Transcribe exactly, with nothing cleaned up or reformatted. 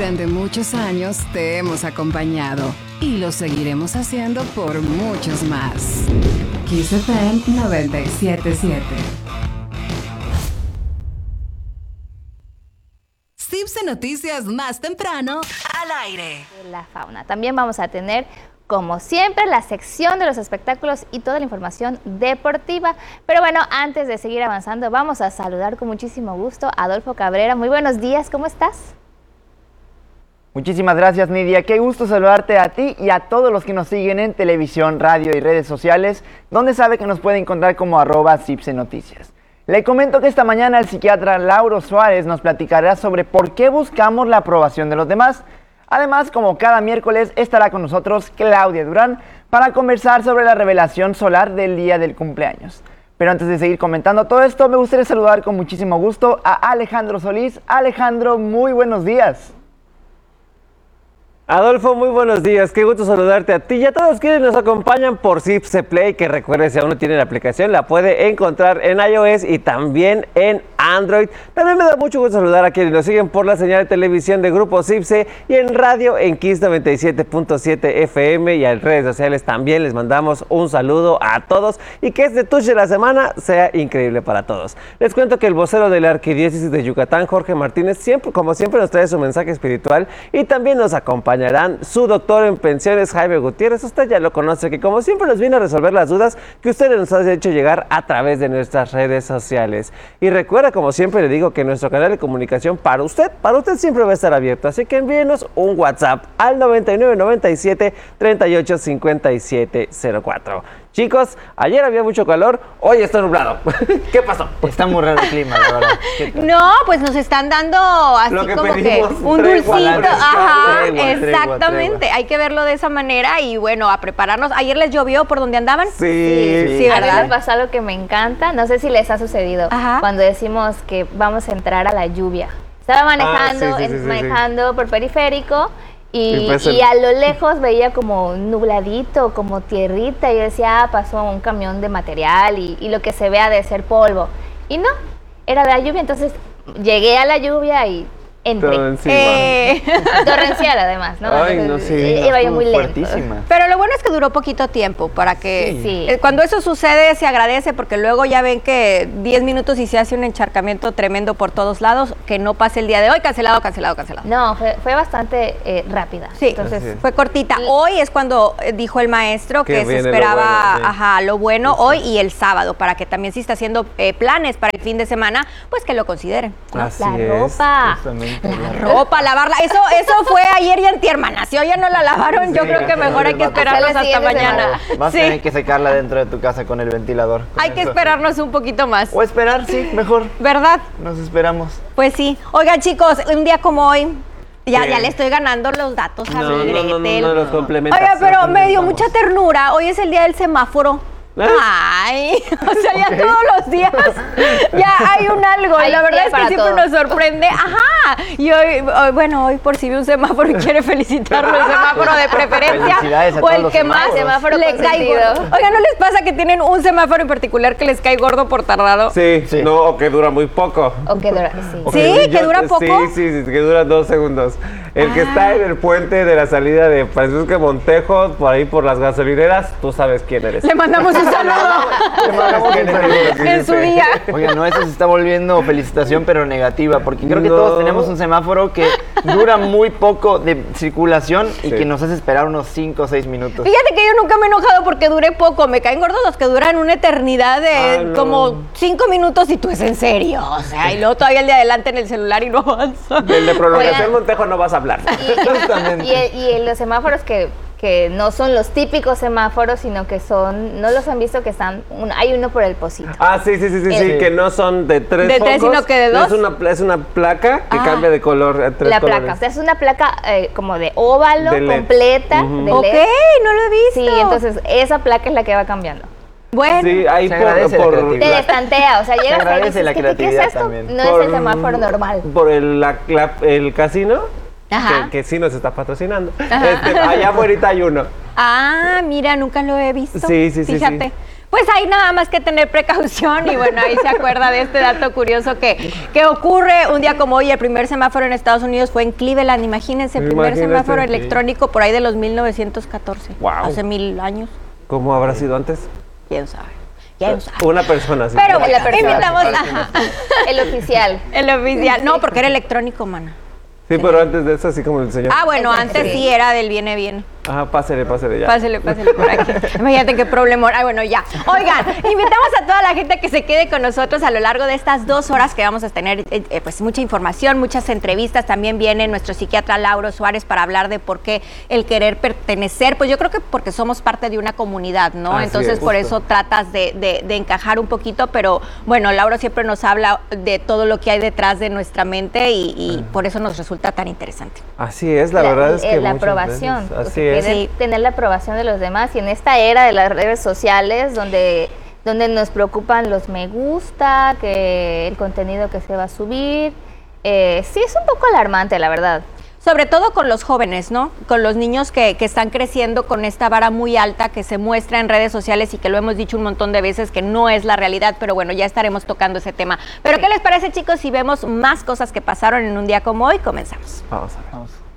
Durante muchos años te hemos acompañado y lo seguiremos haciendo por muchos más. Kiss F M noventa y siete punto siete. Cipse Noticias más temprano al aire. La fauna. También vamos a tener, como siempre, la sección de los espectáculos y toda la información deportiva. Pero bueno, antes de seguir avanzando, vamos a saludar con muchísimo gusto a Adolfo Cabrera. Muy buenos días, ¿cómo estás? Muchísimas gracias, Nidia. Qué gusto saludarte a ti y a todos los que nos siguen en televisión, radio y redes sociales, donde sabe que nos puede encontrar como arroba Cipse Noticias. Le comento que esta mañana el psiquiatra Lauro Suárez nos platicará sobre por qué buscamos la aprobación de los demás. Además, como cada miércoles, estará con nosotros Claudia Durán para conversar sobre la revelación solar del día del cumpleaños. Pero antes de seguir comentando todo esto, me gustaría saludar con muchísimo gusto a Alejandro Solís. Alejandro, muy buenos días. Adolfo, muy buenos días, qué gusto saludarte a ti y a todos quienes nos acompañan por Cipse Play, que recuerde, si aún no tiene la aplicación, la puede encontrar en iOS y también en Android. También me da mucho gusto saludar a quienes nos siguen por la señal de televisión de Grupo Cipse y en radio en Kiss noventa y siete punto siete F M y en redes sociales también les mandamos un saludo a todos y que este touch de la semana sea increíble para todos. Les cuento que el vocero de la Arquidiócesis de Yucatán, Jorge Martínez, siempre, como siempre nos trae su mensaje espiritual y también nos acompaña su doctor en pensiones, Jaime Gutiérrez. Usted ya lo conoce, que como siempre nos viene a resolver las dudas que ustedes nos han hecho llegar a través de nuestras redes sociales. Y recuerda, como siempre le digo, que nuestro canal de comunicación para usted, para usted siempre va a estar abierto, así que envíenos un WhatsApp al noventa y nueve noventa y siete treinta y ocho cincuenta y siete cero cuatro. Chicos, ayer había mucho calor, hoy está nublado. ¿Qué pasó? Está muy raro el clima, la verdad. No, pues nos están dando así Lo que como pedimos, que un tregua, dulcito. la Ajá, tregua, tregua, exactamente. tregua. Hay que verlo de esa manera y bueno, a prepararnos. ¿Ayer les llovió por donde andaban? Sí, sí, Sí, a mí ¿verdad? me pasó algo que me encanta, no sé si les ha sucedido, Ajá. cuando decimos que vamos a entrar a la lluvia. Estaba manejando, Ah, sí, sí, sí, en- sí, manejando por periférico y, Y pues y el- a lo lejos veía como nubladito, como tierrita y yo decía, ah, pasó un camión de material y, y lo que se vea de ser polvo. Y no, era la lluvia, entonces llegué a la lluvia y entré. todo encima. Eh, Torrencial además, ¿no? Ay, Entonces, no, sí, eh, iba yo Estuvo muy lento. fuertísima. pero lo bueno es que duró poquito tiempo para que Sí. eh, cuando eso sucede se agradece porque luego ya ven que diez minutos y se hace un encharcamiento tremendo por todos lados, que no pase el día de hoy, cancelado, cancelado, cancelado. No, fue, fue bastante eh, rápida. Sí, Entonces, Así es. fue cortita. Sí. Hoy es cuando eh, dijo el maestro Que que se viene lo esperaba bueno, sí. ajá, lo bueno hoy y el sábado, para que también si está haciendo eh, planes para el fin de semana, pues que lo consideren. Así la es. ropa. Justamente. La ropa, lavarla, eso eso fue ayer y antier, maná. Si hoy ya no la lavaron, yo Sí, creo que mejor hay que va a esperarnos pasar la hasta siguiente mañana. semana. Vas a Sí, tener que secarla dentro de tu casa con el ventilador. con hay que eso. esperarnos un poquito más, O esperar, sí, mejor. ¿verdad? Nos esperamos. Pues sí. Oigan, chicos, un día como hoy, ya, Sí. ya le estoy ganando los datos a No, mi no, no, no, Gretel. no los complementas. Oiga, pero me dio Vamos. mucha ternura. Hoy es el día del semáforo. ¿Eh? Ay, o sea, ya todos los días ya hay un algo. Y Hay la verdad día es que para siempre todo. nos sorprende. Ajá. Y hoy, hoy, bueno, hoy por si ve un semáforo y quiere felicitarlo, el semáforo de preferencia. Felicidades a O todos el los que más semáforos. Semáforo le cae consentido. gordo. Oiga, ¿no les pasa que tienen un semáforo en particular que les cae gordo por tardado? Sí, Sí. no, o que dura muy poco. O que dura- sí. ¿Sí? ¿Que dura poco? Sí, sí, sí, que dura dos segundos. El que Ah. está en el puente de la salida de Francisco Montejo, por ahí por las gasolineras, tú sabes quién eres. Le mandamos un saludo en su día. Oiga, no, eso se está volviendo felicitación, pero negativa, porque creo que No. todos tenemos un semáforo que dura muy poco de circulación y Sí. que nos hace esperar unos cinco o seis minutos. Fíjate que yo nunca me he enojado porque dure poco. Me caen gordos los que duran una eternidad de Ah, no. como cinco minutos y tú es en serio. O sea, y luego todavía el de adelante en el celular y no avanza. Del de prolongación Oigan. Montejo no vas a hablar. Y, Justamente. y- y los semáforos que, que no son los típicos semáforos, sino que son, ¿no los han visto que están? Un- hay uno por el Pocito. Ah, sí, sí, sí, sí, sí, El- que no son de tres De tres, focos, sino que de dos. Es una, pla- es una placa que Ah. cambia de color a tres La colores. placa, o sea, es una placa eh, como de óvalo, De L E D. completa, Ujú. de Ok, L E D. no lo he visto. Sí, entonces esa placa es la que va cambiando. Bueno, Sí, ahí Se por, agradece la por, Te creatividad. destantea, o sea, llegas ahí y agradece dices, la ¿qué, ¿qué es creatividad esto? también. No por- es el semáforo normal. por el, la- la- el casino, Ajá. que, que sí nos está patrocinando. Este, allá afuera hay uno. ah, mira, nunca lo he visto. Sí, sí, sí, Fíjate. sí. Pues hay nada más que tener precaución y bueno, ahí se acuerda de este dato curioso que, que ocurre un día como hoy. El primer semáforo en Estados Unidos fue en Cleveland, imagínense, el primer Imagínate, semáforo sí. electrónico por ahí de los mil novecientos catorce, Wow. hace mil años, ¿Cómo habrá sido antes? quién sabe, quién sabe. Una persona, sí. Pero La persona. invitamos a, El oficial. el oficial, no, porque era electrónico, mana. Sí, pero antes de eso, así como el señor. Ah, bueno, Ese antes sí. sí era del viene bien. Ajá, pásele, pásele ya. Pásele, pásele por aquí. Imagínate qué problema. Ah, bueno, ya. Oigan, invitamos a toda la gente que se quede con nosotros a lo largo de estas dos horas que vamos a tener eh, eh, pues mucha información, muchas entrevistas. También viene nuestro psiquiatra Lauro Suárez para hablar de por qué el querer pertenecer. Pues yo creo que porque somos parte de una comunidad, ¿no? Así Entonces es, por justo. eso tratas de, de, de encajar un poquito, pero bueno, Lauro siempre nos habla de todo lo que hay detrás de nuestra mente y, y por eso nos resulta tan interesante. Así es, la, verdad es eh, que la muchas aprobación. veces- o Así sea, es. querer Sí. tener la aprobación de los demás y en esta era de las redes sociales donde, donde nos preocupan los me gusta, que el contenido que se va a subir, eh, sí es un poco alarmante, la verdad. Sobre todo con los jóvenes, ¿no? Con los niños que, que están creciendo con esta vara muy alta que se muestra en redes sociales y que lo hemos dicho un montón de veces que no es la realidad, pero bueno, ya estaremos tocando ese tema. Pero ¿qué les parece, chicos, si vemos más cosas que pasaron en un día como hoy? Comenzamos. Vamos a ver. Vamos.